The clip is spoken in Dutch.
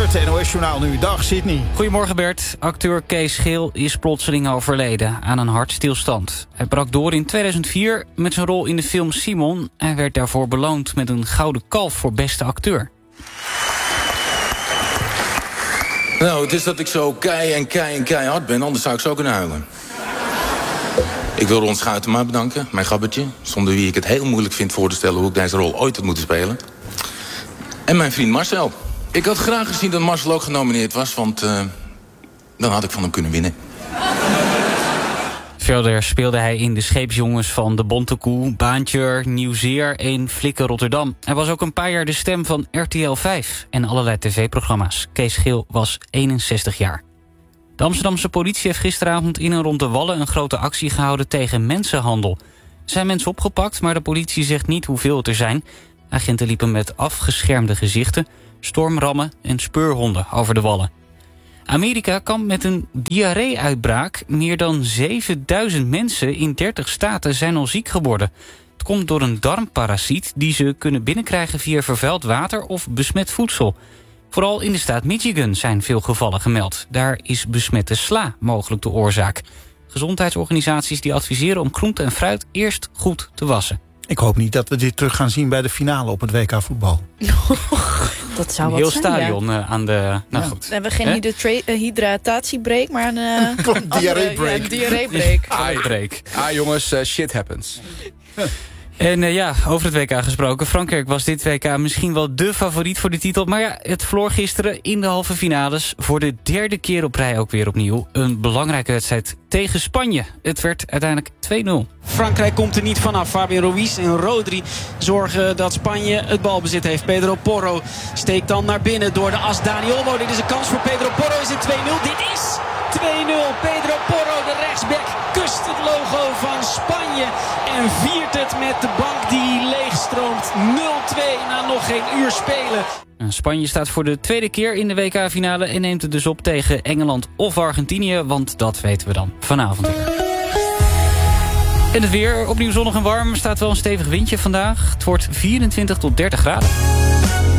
Het NOS-journaal nu. Dag, Sydney. Goedemorgen Bert. Acteur Kees Geel is plotseling overleden aan een hartstilstand. Hij brak door in 2004 met zijn rol in de film Simon. Hij werd daarvoor beloond met een gouden kalf voor beste acteur. Nou, het is dat ik zo keihard ben, anders zou ik zo kunnen huilen. Ik wil Ron Schuitenmaat bedanken, mijn gabbertje, zonder wie ik het heel moeilijk vind voor te stellen hoe ik deze rol ooit had moeten spelen. En mijn vriend Marcel. Ik had graag gezien dat Marcel ook genomineerd was, want dan had ik van hem kunnen winnen. Verder speelde hij in De Scheepsjongens van De Bonte Koe, Baantje, Nieuwzeer en Flikken Rotterdam. Hij was ook een paar jaar de stem van RTL 5 en allerlei tv-programma's. Kees Geel was 61 jaar. De Amsterdamse politie heeft gisteravond in en rond de Wallen een grote actie gehouden tegen mensenhandel. Er zijn mensen opgepakt, maar de politie zegt niet hoeveel het er zijn. Agenten liepen met afgeschermde gezichten, stormrammen en speurhonden over de Wallen. Amerika kampt met een diarree-uitbraak. Meer dan 7000 mensen in 30 staten zijn al ziek geworden. Het komt door een darmparasiet die ze kunnen binnenkrijgen via vervuild water of besmet voedsel. Vooral in de staat Michigan zijn veel gevallen gemeld. Daar is besmette sla mogelijk de oorzaak. Gezondheidsorganisaties die adviseren om groente en fruit eerst goed te wassen. Ik hoop niet dat we dit terug gaan zien bij de finale op het WK voetbal. Dat zou een wat heel zijn, stadion ja. aan de... Nou Ja. goed. We hebben geen hydratatiebreak, maar een diarree-break. Break. Jongens, shit happens. En over het WK gesproken. Frankrijk was dit WK misschien wel dé favoriet voor de titel. Maar ja, het verloor gisteren in de halve finales. Voor de derde keer op rij ook weer opnieuw. Een belangrijke wedstrijd tegen Spanje. Het werd uiteindelijk 2-0. Frankrijk komt er niet vanaf. Fabian Ruiz en Rodri zorgen dat Spanje het balbezit heeft. Pedro Porro steekt dan naar binnen door de as Dani Olmo. Dit is een kans voor Pedro Porro. Is het 2-0? Dit is 2-0. Pedro Porro, de rechtsback, kust het logo van Spanje en viert het met de bank die leegstroomt. 0-2 na nog geen uur spelen. Spanje staat voor de tweede keer in de WK-finale en neemt het dus op tegen Engeland of Argentinië, want dat weten we dan vanavond weer. En het weer, opnieuw zonnig en warm, staat wel een stevig windje vandaag. Het wordt 24 tot 30 graden.